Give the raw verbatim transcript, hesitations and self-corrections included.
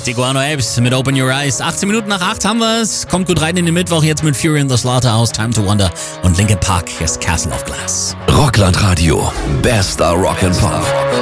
Die Guano Apes mit Open Your Eyes. achtzehn Minuten nach acht haben wir es. Kommt gut rein in den Mittwoch jetzt mit Fury in the Slaughterhouse, Time to Wonder und Linkin Park. Hier ist Castle of Glass. Rockland Radio. Bester Rock and Pop.